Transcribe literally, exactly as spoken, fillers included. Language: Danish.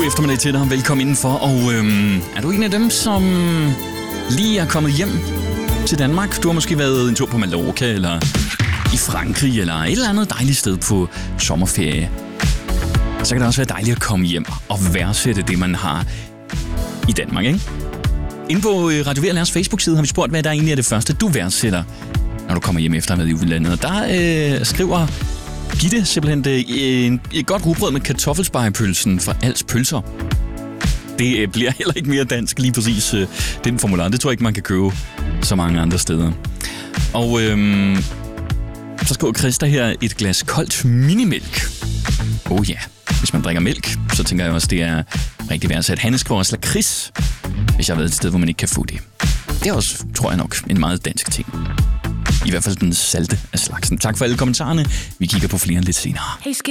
God eftermiddag til dig. Velkommen indenfor. Og øhm, er du en af dem, som lige er kommet hjem til Danmark? Du har måske været en tur på Mallorca, eller i Frankrig, eller et eller andet dejligt sted på sommerferie. Så kan det også være dejligt at komme hjem og værdsætte det, man har i Danmark, ikke? Inde på Radio V L R's Facebook-side har vi spurgt, hvad der egentlig er det første, du værdsætter, når du kommer hjem efter at have været i udlandet. Og der øh, skriver Gitte simpelthen det, et, et godt rugbrød med kartoffelspegepølsen fra Als Pølser. Det øh, bliver heller ikke mere dansk, lige præcis øh, den formular. Det tror jeg ikke, man kan købe så mange andre steder. Og øh, så skriver Christa her et glas koldt minimælk. Oh ja, hvis man drikker mælk, så tænker jeg også, det er rigtig værdsat. Hanne skriver også lakrids, hvis jeg har været et sted, hvor man ikke kan få det. Det er også, tror jeg nok, en meget dansk ting. I hvert fald den salte af slagsen. Tak for alle kommentarerne. Vi kigger på flere lidt senere. Hey,